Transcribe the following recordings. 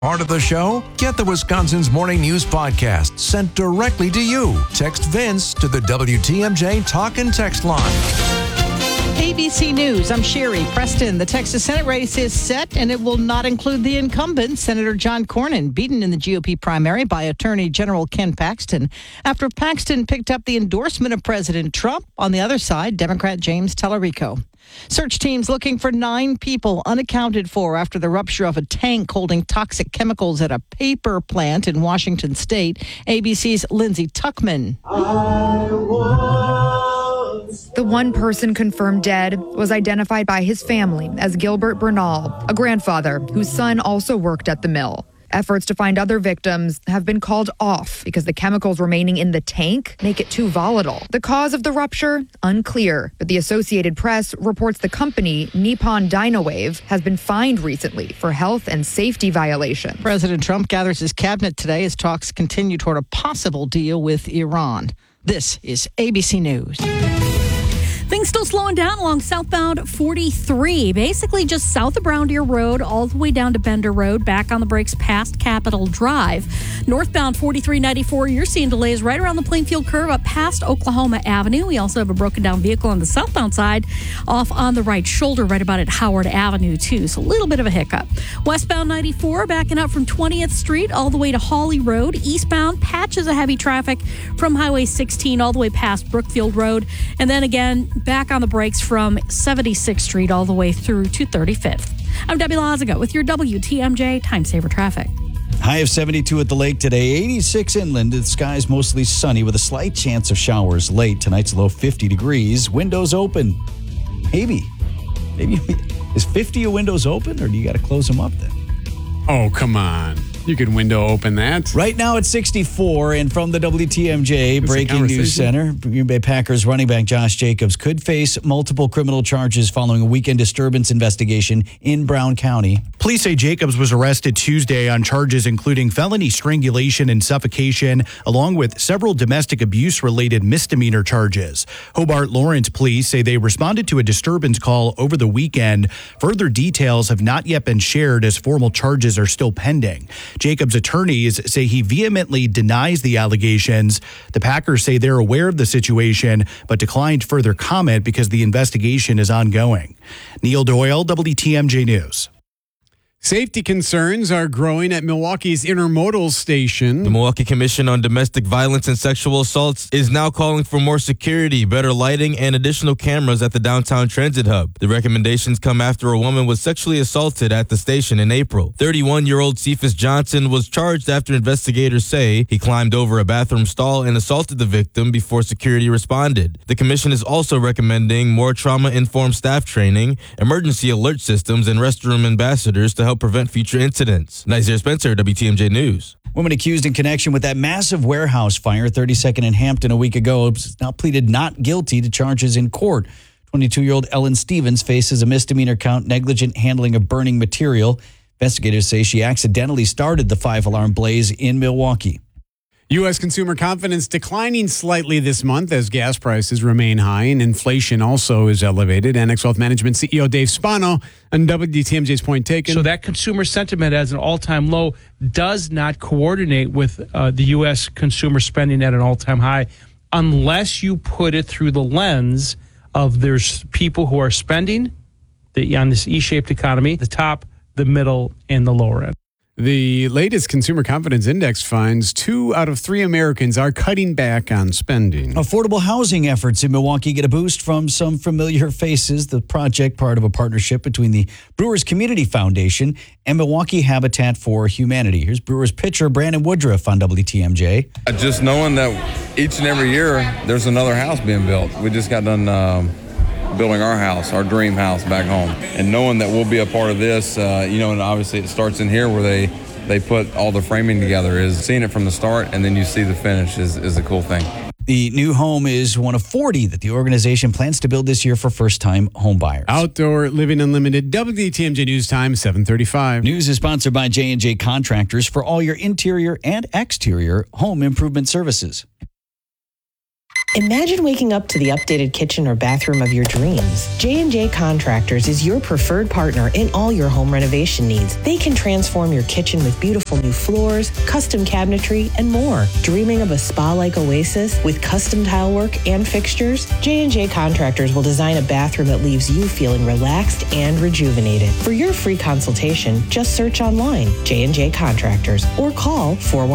Part of the show? Get the Wisconsin's Morning News podcast sent directly to you. Text Vince to the WTMJ Talk and Text line. ABC News, I'm Sherry Preston. The Texas Senate race is set, and it will not include the incumbent, Senator John Cornyn, beaten in the GOP primary by Attorney General Ken Paxton. After Paxton picked up the endorsement of President Trump, on the other side, Democrat James Tallarico. Search teams looking for 9 people unaccounted for after the rupture of a tank holding toxic chemicals at a paper plant in Washington State. ABC's Lindsay Tuckman. The one person confirmed dead was identified by his family as Gilbert Bernal, a grandfather whose son also worked at the mill. Efforts to find other victims have been called off because the chemicals remaining in the tank make it too volatile. The cause of the rupture? Unclear, but the Associated Press reports the company, Nippon Dynawave, has been fined recently for health and safety violation. President Trump gathers his cabinet today as talks continue toward a possible deal with Iran. This is ABC News. Things still slowing down along southbound 43, basically just south of Brown Deer Road, all the way down to Bender Road, back on the brakes past Capitol Drive. Northbound 4394, you're seeing delays right around the Plainfield curve up past Oklahoma Avenue. We also have a broken down vehicle on the southbound side off on the right shoulder, right about at Howard Avenue, too. So a little bit of a hiccup. Westbound 94, backing up from 20th Street all the way to Hawley Road. Eastbound, patches of heavy traffic from Highway 16 all the way past Brookfield Road. And then again, back on the brakes from 76th Street all the way through to 35th. I'm Debbie Lazaga with your WTMJ Time Saver Traffic. High of 72 at the lake today, 86 inland. The sky's mostly sunny with a slight chance of showers late. Tonight's low 50 degrees. Windows open. Maybe. Is 50 a windows open, or do you got to close them up then? Oh, come on. You could window open that. Right now it's 64, and from the WTMJ Breaking News Center, Green Bay Packers running back Josh Jacobs could face multiple criminal charges following a weekend disturbance investigation in Brown County. Police say Jacobs was arrested Tuesday on charges including felony strangulation and suffocation, along with several domestic abuse-related misdemeanor charges. Hobart Lawrence police say they responded to a disturbance call over the weekend. Further details have not yet been shared as formal charges are still pending. Jacobs' attorneys say he vehemently denies the allegations. The Packers say they're aware of the situation, but declined further comment because the investigation is ongoing. Neil Doyle, WTMJ News. Safety concerns are growing at Milwaukee's intermodal station. The Milwaukee Commission on Domestic Violence and Sexual Assaults is now calling for more security, better lighting, and additional cameras at the downtown transit hub. The recommendations come after a woman was sexually assaulted at the station in April. 31-year-old Cephas Johnson was charged after investigators say he climbed over a bathroom stall and assaulted the victim before security responded. The commission is also recommending more trauma-informed staff training, emergency alert systems, and restroom ambassadors to help prevent future incidents. Nazir Spencer, WTMJ News. Woman accused in connection with that massive warehouse fire, 32nd and Hampton, a week ago, has now pleaded not guilty to charges in court. 22-year-old Ellen Stevens faces a misdemeanor count, negligent handling of burning material. Investigators say she accidentally started the 5-alarm blaze in Milwaukee. U.S. consumer confidence declining slightly this month as gas prices remain high and inflation also is elevated. Annex Wealth Management CEO Dave Spano on WTMJ's Point Taken. So that consumer sentiment as an all-time low does not coordinate with the U.S. consumer spending at an all-time high unless you put it through the lens of there's people who are spending on this E-shaped economy, the top, the middle, and the lower end. The latest Consumer Confidence Index finds 2 out of 3 Americans are cutting back on spending. Affordable housing efforts in Milwaukee get a boost from some familiar faces. The project, part of a partnership between the Brewers Community Foundation and Milwaukee Habitat for Humanity. Here's Brewers pitcher Brandon Woodruff on WTMJ. Just knowing that each and every year there's another house being built. We just got done building our house, our dream house back home. And knowing that we'll be a part of this, and obviously it starts in here where they put all the framing together, is seeing it from the start and then you see the finish is a cool thing. The new home is one of 40 that the organization plans to build this year for first-time home buyers. Outdoor Living Unlimited, WTMJ News Time, 7:35. News is sponsored by J&J Contractors for all your interior and exterior home improvement services. Imagine waking up to the updated kitchen or bathroom of your dreams. J&J Contractors is your preferred partner in all your home renovation needs. They can transform your kitchen with beautiful new floors, custom cabinetry, and more. Dreaming of a spa-like oasis with custom tile work and fixtures? J&J Contractors will design a bathroom that leaves you feeling relaxed and rejuvenated. For your free consultation, just search online, J&J Contractors, or call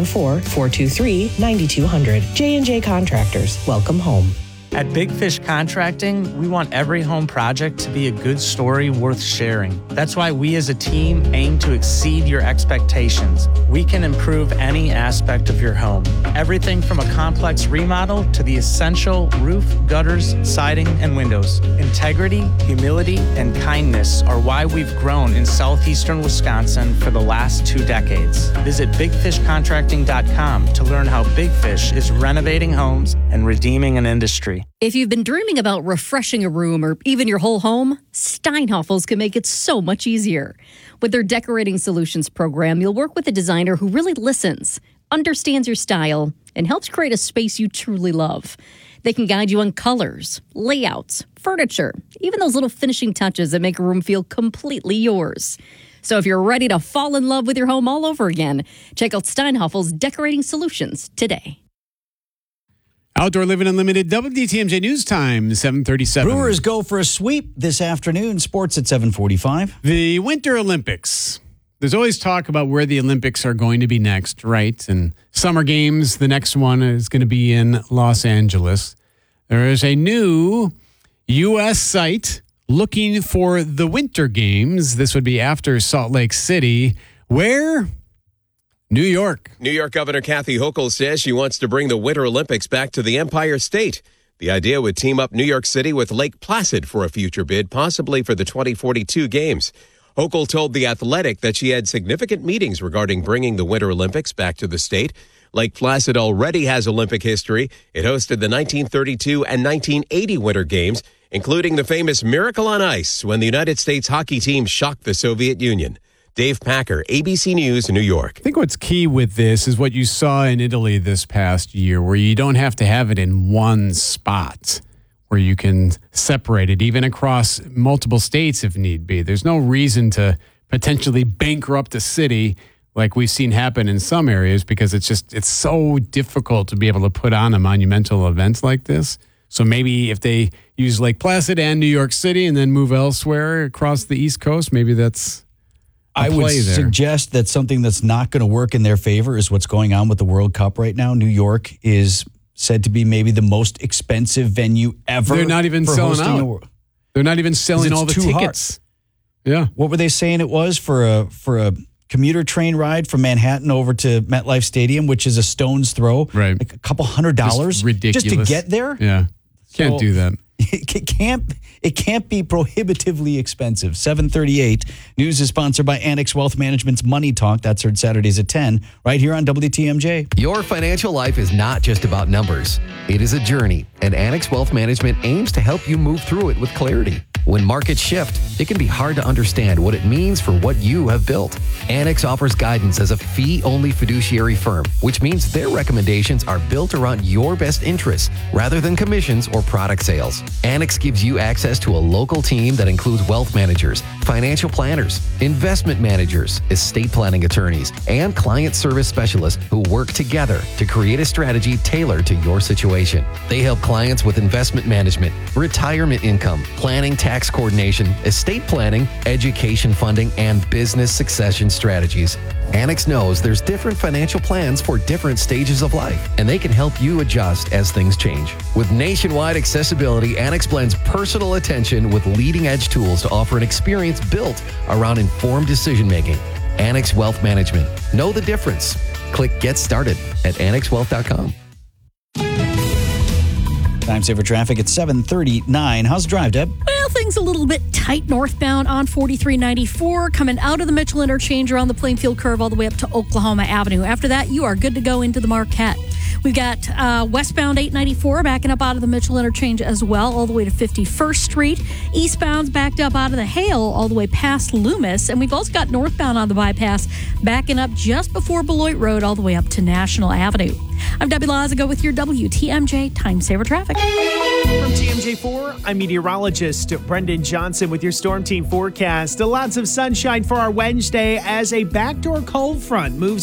414-423-9200. J&J Contractors. Welcome home. At Big Fish Contracting, we want every home project to be a good story worth sharing. That's why we as a team aim to exceed your expectations. We can improve any aspect of your home. Everything from a complex remodel to the essential roof, gutters, siding, and windows. Integrity, humility, and kindness are why we've grown in southeastern Wisconsin for the last 2 decades. Visit bigfishcontracting.com to learn how Big Fish is renovating homes and redeeming an industry. If you've been dreaming about refreshing a room or even your whole home, Steinhoffels can make it so much easier. With their Decorating Solutions program, you'll work with a designer who really listens, understands your style, and helps create a space you truly love. They can guide you on colors, layouts, furniture, even those little finishing touches that make a room feel completely yours. So if you're ready to fall in love with your home all over again, check out Steinhoffels Decorating Solutions today. Outdoor Living Unlimited, WTMJ News Time, 7:37. Brewers go for a sweep this afternoon. Sports at 7:45. The Winter Olympics. There's always talk about where the Olympics are going to be next, right? And Summer Games, the next one is going to be in Los Angeles. There is a new U.S. site looking for the Winter Games. This would be after Salt Lake City. Where? New York. New York Governor Kathy Hochul says she wants to bring the Winter Olympics back to the Empire State. The idea would team up New York City with Lake Placid for a future bid, possibly for the 2042 Games. Hochul told The Athletic that she had significant meetings regarding bringing the Winter Olympics back to the state. Lake Placid already has Olympic history. It hosted the 1932 and 1980 Winter Games, including the famous Miracle on Ice when the United States hockey team shocked the Soviet Union. Dave Packer, ABC News, New York. I think what's key with this is what you saw in Italy this past year, where you don't have to have it in one spot, where you can separate it even across multiple states if need be. There's no reason to potentially bankrupt a city like we've seen happen in some areas, because it's so difficult to be able to put on a monumental event like this. So maybe if they use Lake Placid and New York City and then move elsewhere across the East Coast, maybe that's I would suggest that something that's not going to work in their favor is what's going on with the World Cup right now. New York is said to be maybe the most expensive venue ever. They're not even selling out. They're not even selling all the tickets. Yeah. What were they saying it was for a commuter train ride from Manhattan over to MetLife Stadium, which is a stone's throw? Right. Like a couple $100. Ridiculous. Just to get there? Yeah. Can't do that. It can't be prohibitively expensive. 7:38. News is sponsored by Annex Wealth Management's Money Talk. That's heard Saturdays at 10, right here on WTMJ. Your financial life is not just about numbers. It is a journey, and Annex Wealth Management aims to help you move through it with clarity. When markets shift, it can be hard to understand what it means for what you have built. Annex offers guidance as a fee-only fiduciary firm, which means their recommendations are built around your best interests rather than commissions or product sales. Annex gives you access to a local team that includes wealth managers, financial planners, investment managers, estate planning attorneys, and client service specialists who work together to create a strategy tailored to your situation. They help clients with investment management, retirement income, planning, tax coordination, estate planning, education funding, and business succession strategies. Annex knows there's different financial plans for different stages of life, and they can help you adjust as things change. With nationwide accessibility, Annex blends personal attention with leading-edge tools to offer an experience built around informed decision-making. Annex Wealth Management. Know the difference. Click Get Started at annexwealth.com. Time saver traffic at 7:39. How's the drive, Deb? Well, things a little bit tight northbound on 4394, coming out of the Mitchell interchange around the Plainfield curve all the way up to Oklahoma Avenue. After that, you are good to go into the Marquette. We've got westbound 894 backing up out of the Mitchell interchange as well, all the way to 51st Street. Eastbound's backed up out of the Hale all the way past Loomis. And we've also got northbound on the bypass backing up just before Beloit Road all the way up to National Avenue. I'm Debbie Lazago with your WTMJ Time Saver Traffic. From TMJ4, I'm meteorologist Brendan Johnson with your Storm Team forecast. Lots of sunshine for our Wednesday as a backdoor cold front moves